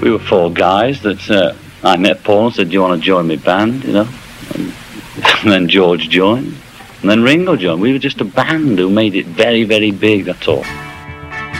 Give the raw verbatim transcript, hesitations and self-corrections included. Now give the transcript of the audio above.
we were four guys that uh, I met Paul and said, do you want to join my band, you know? And, and then George joined, and then Ringo joined. We were just a band who made it very, very big, that's all.